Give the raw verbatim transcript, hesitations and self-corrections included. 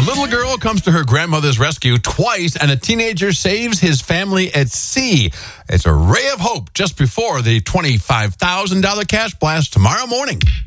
little girl comes to her grandmother's rescue twice, and a teenager saves his family at sea. It's a ray of hope just before the twenty-five thousand dollars cash blast tomorrow morning.